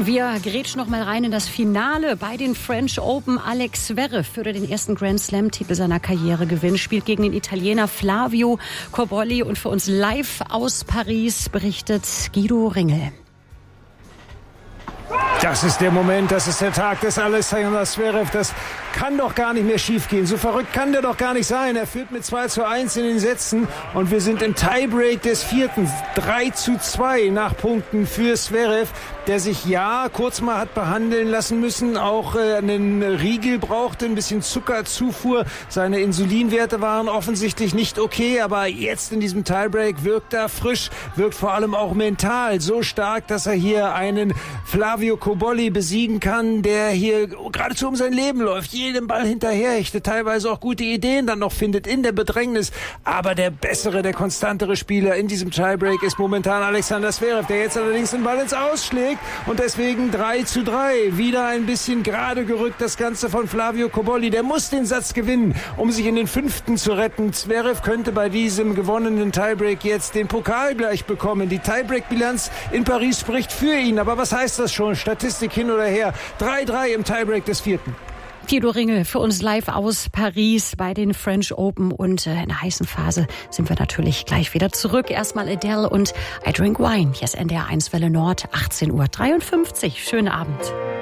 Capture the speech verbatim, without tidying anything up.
Wir grätschen noch mal rein in das Finale bei den French Open. Alex Zverev würde den ersten Grand Slam-Titel seiner Karriere gewinnen, spielt gegen den Italiener Flavio Cobolli. Und für uns live aus Paris berichtet Guido Ringel. Das ist der Moment, das ist der Tag des Alexander Zverev. Das kann doch gar nicht mehr schiefgehen. So verrückt kann der doch gar nicht sein. Er führt mit zwei zu eins in den Sätzen und wir sind im Tiebreak des vierten. drei zu zwei nach Punkten für Zverev, der sich ja kurz mal hat behandeln lassen müssen, auch äh, einen Riegel brauchte, ein bisschen Zuckerzufuhr. Seine Insulinwerte waren offensichtlich nicht okay, aber jetzt in diesem Tiebreak wirkt er frisch, wirkt vor allem auch mental so stark, dass er hier einen Flavio Cobolli besiegen kann, der hier geradezu um sein Leben läuft, jedem Ball hinterherhechtet, teilweise auch gute Ideen dann noch findet in der Bedrängnis. Aber der bessere, der konstantere Spieler in diesem Tiebreak ist momentan Alexander Zverev, der jetzt allerdings den Ball ins Ausschlägt und deswegen drei zu drei. Wieder ein bisschen gerade gerückt das Ganze von Flavio Cobolli. Der muss den Satz gewinnen, um sich in den fünften zu retten. Zverev könnte bei diesem gewonnenen Tiebreak jetzt den Pokal gleich bekommen. Die Tiebreak-Bilanz in Paris spricht für ihn. Aber was heißt das schon? Statistik hin oder her. drei drei im Tiebreak des vierten. Guido Ringel für uns live aus Paris bei den French Open. Und in der heißen Phase sind wir natürlich gleich wieder zurück. Erstmal Adele und I Drink Wine. Hier ist N D R eins Welle Nord, achtzehn Uhr dreiundfünfzig. Schönen Abend.